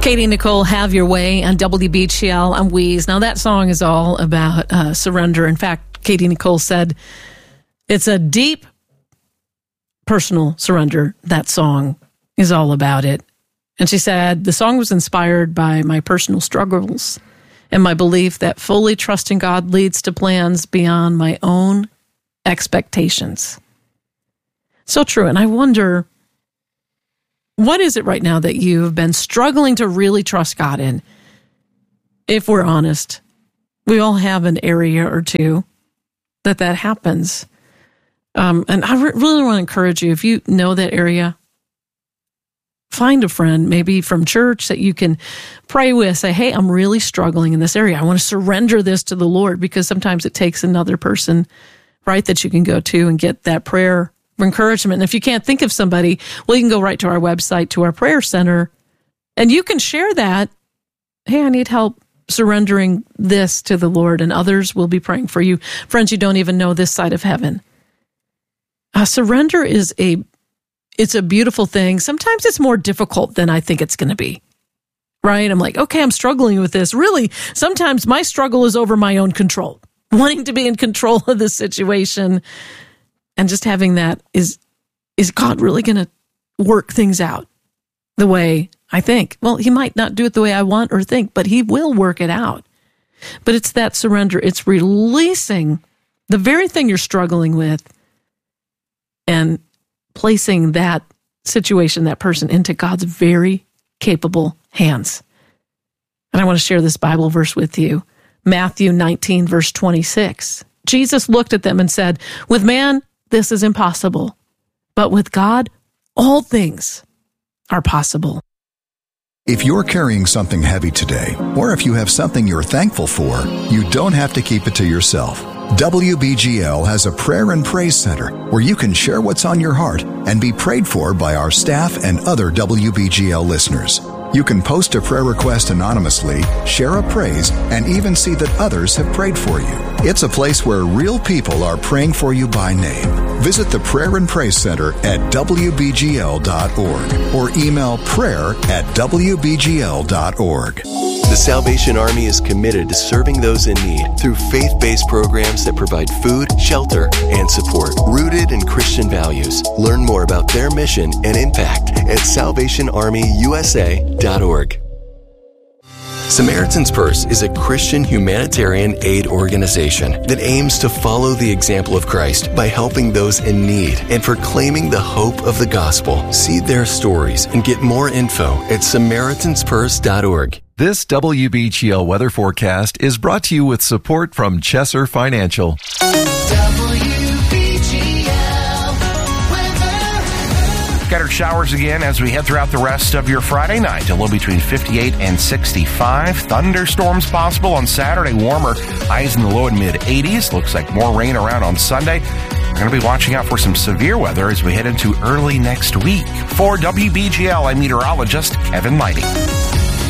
Katie Nicole, Have Your Way on WBGL. I'm Wheeze. Now, that song is all about surrender. In fact, Katie Nicole said it's a deep personal surrender. That song is all about it. And she said, the song was inspired by my personal struggles and my belief that fully trusting God leads to plans beyond my own expectations. So true. And I wonder, what is it right now that you've been struggling to really trust God in? If we're honest, we all have an area or two that happens. And I really want to encourage you, if you know that area, find a friend, maybe from church, that you can pray with. Say, hey, I'm really struggling in this area. I want to surrender this to the Lord, because sometimes it takes another person, right, that you can go to and get that prayer encouragement. And if you can't think of somebody, well, you can go right to our website, to our prayer center, and you can share that. Hey, I need help surrendering this to the Lord, and others will be praying for you. Friends, you don't even know this side of heaven. Surrender is it's a beautiful thing. Sometimes it's more difficult than I think it's going to be, right? I'm like, okay, I'm struggling with this. Really, sometimes my struggle is over my own control, wanting to be in control of the situation. And just having that, is God really going to work things out the way I think? Well, he might not do it the way I want or think, but he will work it out. But it's that surrender. It's releasing the very thing you're struggling with and placing that situation, that person, into God's very capable hands. And I want to share this Bible verse with you. Matthew 19, verse 26. Jesus looked at them and said, with man, this is impossible, but with God, all things are possible. If you're carrying something heavy today, or if you have something you're thankful for, you don't have to keep it to yourself. WBGL has a prayer and praise center where you can share what's on your heart and be prayed for by our staff and other WBGL listeners. You can post a prayer request anonymously, share a praise, and even see that others have prayed for you. It's a place where real people are praying for you by name. Visit the Prayer and Praise Center at WBGL.org or email prayer@WBGL.org. The Salvation Army is committed to serving those in need through faith-based programs that provide food, shelter, and support, rooted in Christian values. Learn more about their mission and impact at SalvationArmyUSA.org. Samaritan's Purse is a Christian humanitarian aid organization that aims to follow the example of Christ by helping those in need and proclaiming the hope of the gospel. See their stories and get more info at SamaritansPurse.org. This WBGL weather forecast is brought to you with support from Chesser Financial. Scattered showers again as we head throughout the rest of your Friday night. A low between 58 and 65. Thunderstorms possible on Saturday. Warmer highs in the low and mid 80s. Looks like more rain around on Sunday. We're going to be watching out for some severe weather as we head into early next week. For WBGL, I'm meteorologist Kevin Lighting.